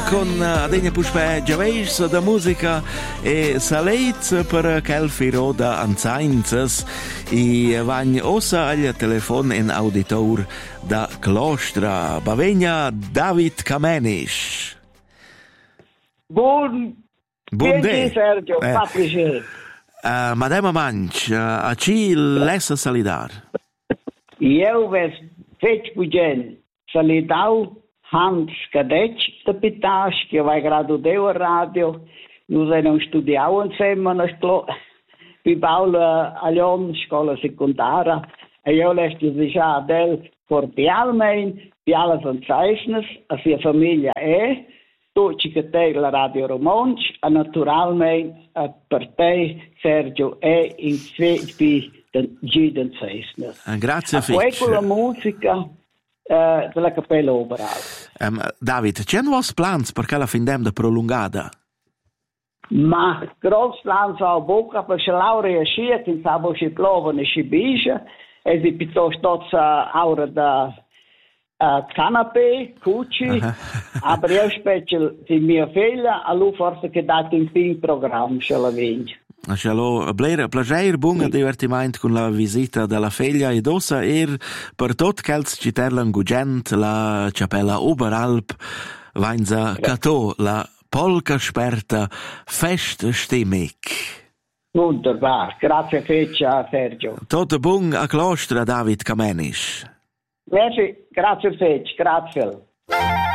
con Adegna Puspè Giaveix da musica e Salez per quel firo da anzainzas e vagn ossa agli telefon in auditor da Clostra. Bavegna David Kamenisch. Buon day, Sergio, fa piacere. Madama Manch, a ci lessa salidar? Io ves fetch bugen salidau Hans Kadec da Pitasch, che vai grado deu a radio. Nus non studiau insieme na vi Paula a Lyon, scola secundaria. E io lesti già del cordialmein, piala von Zeisnes, a sia famiglia tu ciccatei la radio Romansch, a naturalmein a per te Sergio in Sveti den Giden Zeisnes. Grazie a quella musica della Cappella Oberhaupt. David, c'è nuovi plans per la findem da prolungata? Ma gross plans a bocca per la laurea sciet in sabo si plovono e si bisce e si piuttosto aura da canapé, cucci, aber io specie di mia figlia a lui forse che dato in fin programma se la vince. Allora, Blair, plager, buon divertimento con la visita della figlia e dosa per tot quels citerlan gugent la Cappella Oberalp vainza Cato la polka sperta fest stimmig. Wunderbar, grazie feccia Sergio. Tot buon a Clostra David Kamenisch. Grazie feccia, grazie.